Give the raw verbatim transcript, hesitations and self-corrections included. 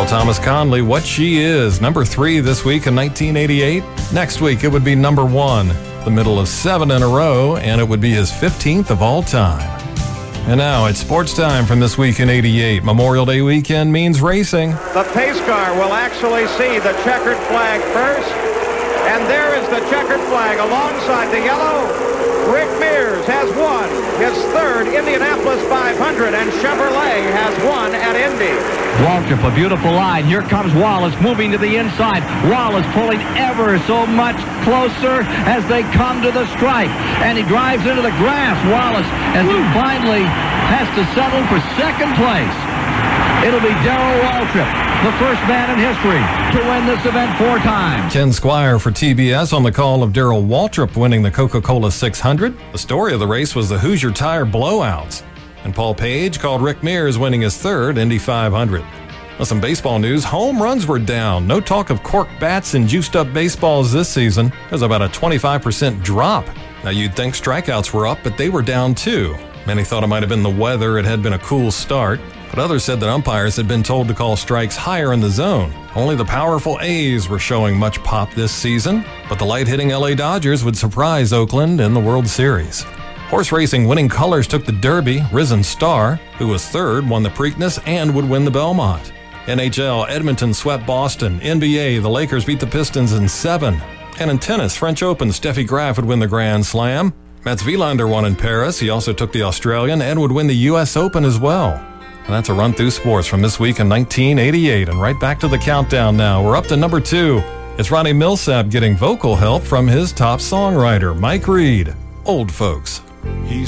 Carl Thomas Conley, What She Is, number three this week in nineteen eighty-eight. Next week, it would be number one, the middle of seven in a row, and it would be his fifteenth of all time. And now it's sports time from this week in eighty-eight. Memorial Day weekend means racing. The pace car will actually see the checkered flag first, and there is the checkered flag alongside the yellow. Rick Mears has won his third Indianapolis five hundred, and Chevrolet has won at Indy. Waltrip, a beautiful line. Here comes Wallace moving to the inside. Wallace pulling ever so much closer as they come to the stripe. And he drives into the grass, Wallace, as he finally has to settle for second place. It'll be Darrell Waltrip, the first man in history to win this event four times. Ken Squire for T B S on the call of Darrell Waltrip winning the Coca-Cola six hundred. The story of the race was the Hoosier Tire blowouts. And Paul Page called Rick Mears winning his third Indy five hundred. Well, some baseball news. Home runs were down. No talk of cork bats and juiced-up baseballs this season. There's about a twenty-five percent drop. Now, you'd think strikeouts were up, but they were down too. Many thought it might have been the weather. It had been a cool start. But others said that umpires had been told to call strikes higher in the zone. Only the powerful A's were showing much pop this season, but the light-hitting L A Dodgers would surprise Oakland in the World Series. Horse racing winning colors took the Derby. Risen Star, who was third, won the Preakness and would win the Belmont. N H L, Edmonton swept Boston. N B A, the Lakers beat the Pistons in seven. And in tennis, French Open, Steffi Graf would win the Grand Slam. Mats Wilander won in Paris. He also took the Australian and would win the U S Open as well. And that's a run through sports from this week in nineteen eighty-eight. And right back to the countdown now. We're up to number two. It's Ronnie Milsap getting vocal help from his top songwriter, Mike Reed. Old Folks.